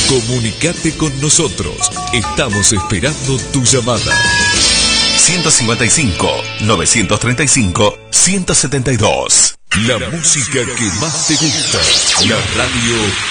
Comunicate con nosotros. Estamos esperando tu llamada. 155-935-172. La música que más te gusta. La radio